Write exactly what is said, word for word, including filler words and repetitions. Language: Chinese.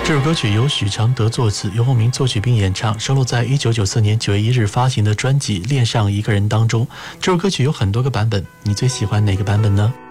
这首歌曲由许常德作词，由洪明作曲并演唱，收录在一九九四年九月一日发行的专辑《恋上一个人》当中。这首歌曲有很多个版本，你最喜欢哪个版本呢？